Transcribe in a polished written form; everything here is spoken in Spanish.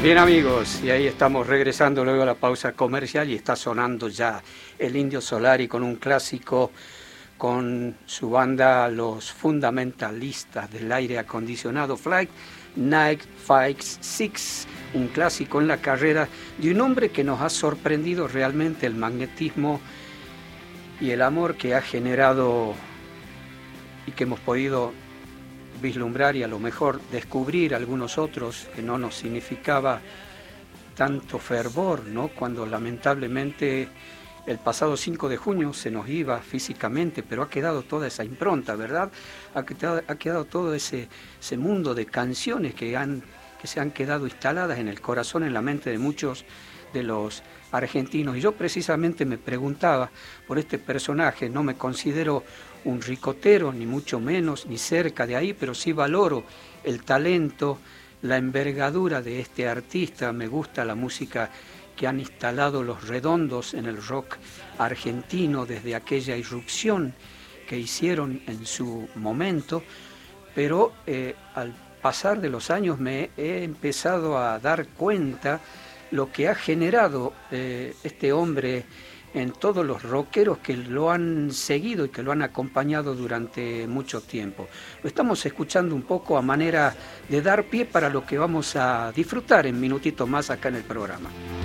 Bien amigos, y ahí estamos regresando luego a la pausa comercial y está sonando ya el Indio Solari con un clásico con su banda Los Fundamentalistas del Aire Acondicionado, Flight 956, un clásico en la carrera de un hombre que nos ha sorprendido realmente el magnetismo y el amor que ha generado y que hemos podido vislumbrar y a lo mejor descubrir algunos otros que no nos significaba tanto fervor, ¿no? Cuando lamentablemente el pasado 5 de junio se nos iba físicamente, pero ha quedado toda esa impronta, ¿verdad? Ha quedado todo ese mundo de canciones que se han quedado instaladas en el corazón, en la mente de muchos de los argentinos. Y yo precisamente me preguntaba por este personaje, no me considero un ricotero, ni mucho menos, ni cerca de ahí, pero sí valoro el talento, la envergadura de este artista. Me gusta la música que han instalado los Redondos en el rock argentino desde aquella irrupción que hicieron en su momento, pero al pasar de los años me he empezado a dar cuenta lo que ha generado este hombre en todos los rockeros que lo han seguido y que lo han acompañado durante mucho tiempo. Lo estamos escuchando un poco a manera de dar pie para lo que vamos a disfrutar en minutitos más acá en el programa.